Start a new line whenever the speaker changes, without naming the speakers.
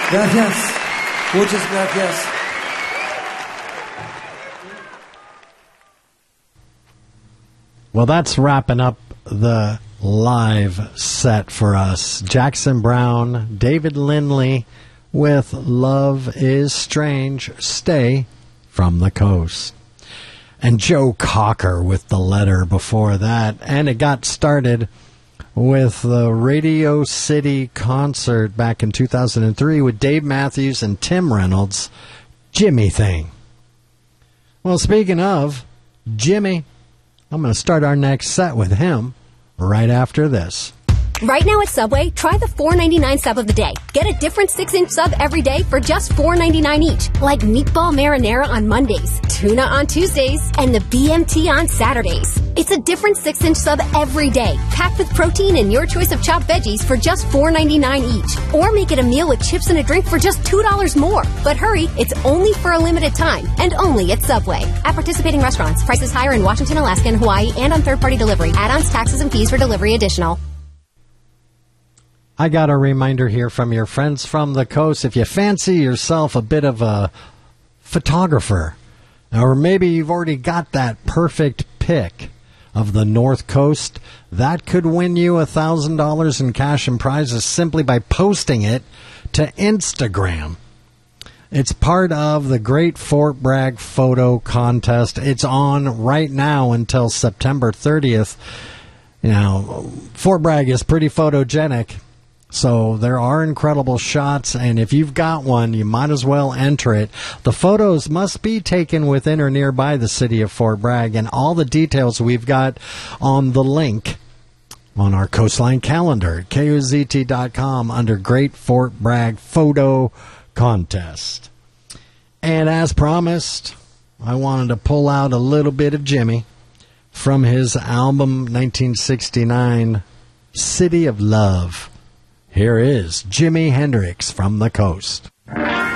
Gracias. Muchas gracias.
Well, that's wrapping up the live set for us. Jackson Browne, David Lindley with Love is Strange, Stay from the Coast. And Joe Cocker with The Letter before that. And it got started with the Radio City concert back in 2003 with Dave Matthews and Tim Reynolds, Jimmy Thing. Well, speaking of Jimmy, I'm going to start our next set with him right after this.
Right now at Subway, try the $4.99 sub of the day. Get a different 6-inch sub every day for just $4.99 each. Like meatball marinara on Mondays, tuna on Tuesdays, and the BMT on Saturdays. It's a different 6-inch sub every day, packed with protein and your choice of chopped veggies for just $4.99 each. Or make it a meal with chips and a drink for just $2 more. But hurry, it's only for a limited time, and only at Subway. At participating restaurants, prices higher in Washington, Alaska, and Hawaii, and on third-party delivery. Add-ons, taxes, and fees for delivery additional.
I got a reminder here from your friends from the coast. If you fancy yourself a bit of a photographer, or maybe you've already got that perfect pic of the North Coast, that could win you $1,000 in cash and prizes simply by posting it to Instagram. It's part of the Great Fort Bragg Photo Contest. It's on right now until September 30th. You know, Fort Bragg is pretty photogenic. So there are incredible shots, and if you've got one, you might as well enter it. The photos must be taken within or nearby the city of Fort Bragg, and all the details we've got on the link on our Coastline calendar at KOZT.com under Great Fort Bragg Photo Contest. And as promised, I wanted to pull out a little bit of Jimmy from his album 1969, City of Love. Here is Jimi Hendrix from the Coast.